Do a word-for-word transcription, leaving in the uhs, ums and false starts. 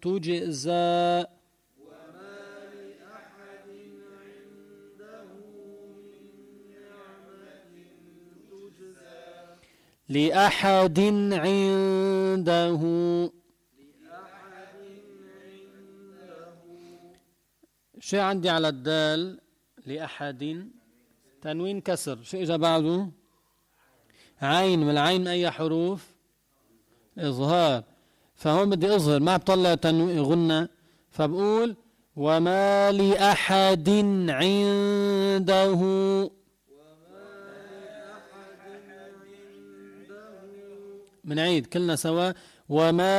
تجزى. لأحد عنده. شيء عندي على الدال لأحد تنوين كسر، شيء إجا بعده عين، من العين أي حروف إظهار، فهون بدي أظهر ما بطلع تنوين غنة، فبقول وما لأحد عنده. من عيد كلنا سوا وما